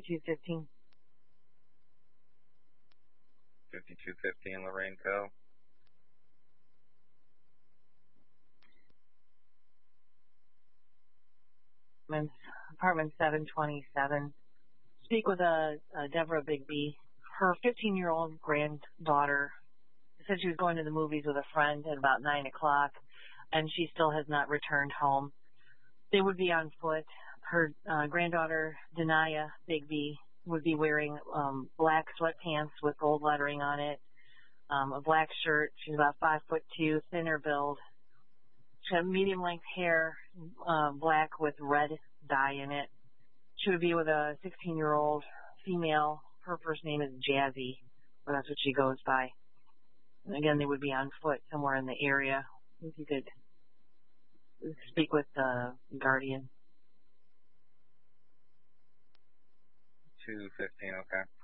5215. 5215 Lorraine Co. Apartment 727. Speak with Deborah Bigby. Her 15-year-old granddaughter said she was going to the movies with a friend at about 9 o'clock, and she still has not returned home. They would be on foot. Her granddaughter, Denia Bigby, would be wearing black sweatpants with gold lettering on it, a black shirt. She's about 5'2", thinner build. She had medium-length hair, black with red dye in it. She would be with a 16-year-old female. Her first name is Jazzy, or that's what she goes by. And again, they would be on foot somewhere in the area. If you could speak with the guardian. 215, okay.